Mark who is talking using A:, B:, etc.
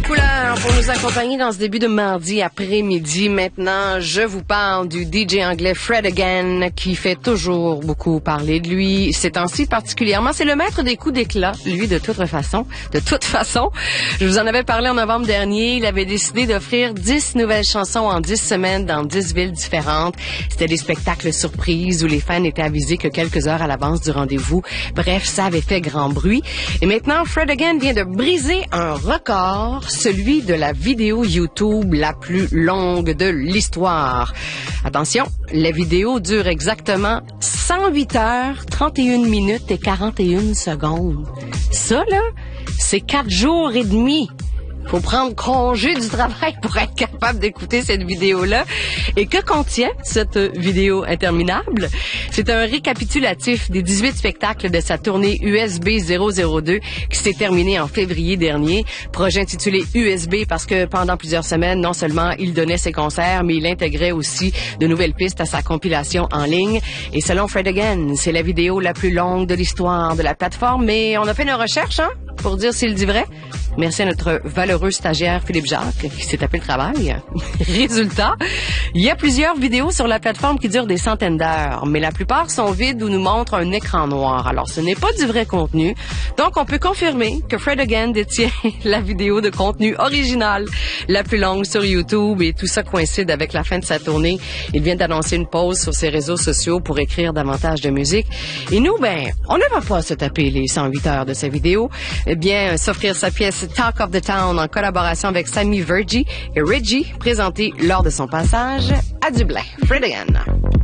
A: couleurs pour nous accompagner dans ce début de mardi après-midi. Maintenant, je vous parle du DJ anglais Fred Again qui fait toujours beaucoup parler de lui. Ces temps-ci particulièrement, c'est le maître des coups d'éclat, lui de toute façon. Je vous en avais parlé en novembre dernier. Il avait décidé d'offrir 10 nouvelles chansons en 10 semaines dans 10 villes différentes. C'était des spectacles surprises où les fans étaient avisés que quelques heures à l'avance du rendez-vous. Bref, ça avait fait grand bruit. Et maintenant, Fred Again vient de briser un record, celui de la vidéo YouTube la plus longue de l'histoire. Attention, la vidéo dure exactement 108 heures, 31 minutes et 41 secondes. Ça, là, c'est 4 jours et demi. Faut prendre congé du travail pour être capable d'écouter cette vidéo-là. Et que contient cette vidéo interminable? C'est un récapitulatif des 18 spectacles de sa tournée USB 002 qui s'est terminée en février dernier. Projet intitulé USB parce que pendant plusieurs semaines, non seulement il donnait ses concerts, mais il intégrait aussi de nouvelles pistes à sa compilation en ligne. Et selon Fred Again, c'est la vidéo la plus longue de l'histoire de la plateforme. Mais on a fait nos recherches, pour dire s'il dit vrai. Merci à notre valeureux stagiaire Philippe Jacques qui s'est tapé le travail. Résultat, il y a plusieurs vidéos sur la plateforme qui durent des centaines d'heures, mais la plupart sont vides ou nous montrent un écran noir. Alors, ce n'est pas du vrai contenu. Donc, on peut confirmer que Fred Again détient la vidéo de contenu original la plus longue sur YouTube et tout ça coïncide avec la fin de sa tournée. Il vient d'annoncer une pause sur ses réseaux sociaux pour écrire davantage de musique. Et nous, on ne va pas se taper les 108 heures de sa vidéo. Eh bien, s'offrir sa pièce Talk of the Town en collaboration avec Sammy Verji et Reggie, présentée lors de son passage à Dublin. Fred Again.